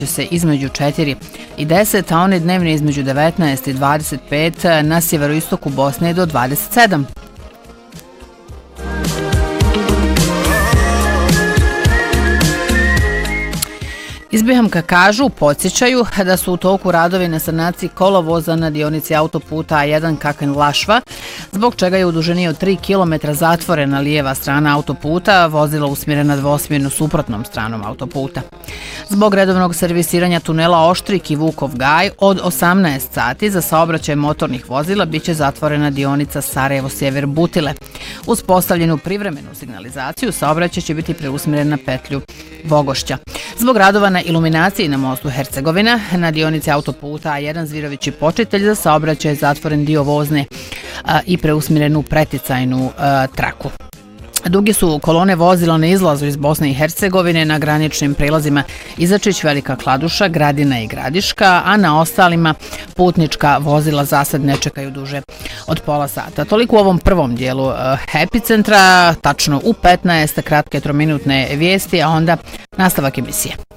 se između 4 i 10, a one dnevne između 19 i 25, na sjeveroistoku Bosne do 27. Iz BiH kažu, podsjećaju da su u toku radovi na sanaciji kolovoza na dionici autoputa A1 Kakanj-Lašva, zbog čega je u dužini od 3 km zatvorena lijeva strana autoputa, vozila usmjerena dvosmjerno suprotnom stranom autoputa. Zbog redovnog servisiranja tunela Oštrik i Vukov Gaj od 18 sati za saobraćaj motornih vozila biće zatvorena dionica Sarajevo-Sjever Butile. Uz postavljenu privremenu signalizaciju saobraćaj će biti preusmjeren na petlju Bogošća. Zbog radova na iluminaciji na mostu Hercegovina, na dionici autoputa A1 Zvirović i Počitelj za saobraćaj je zatvoren dio vozne i preusmjeren u preticajnu traku. Duge su kolone vozila na izlazu iz Bosne i Hercegovine na graničnim prelazima Izačić, Velika Kladuša, Gradina i Gradiška, a na ostalima putnička vozila zasad ne čekaju duže od pola sata. Toliko u ovom prvom dijelu Epicentra, tačno u 15 kratke trominutne vijesti, a onda nastavak emisije.